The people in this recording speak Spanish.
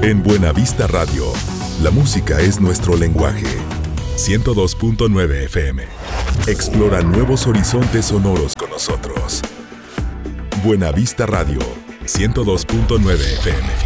En Buenavista Radio, la música es nuestro lenguaje. 102.9 FM. Explora nuevos horizontes sonoros con nosotros. Buenavista Radio, 102.9 FM.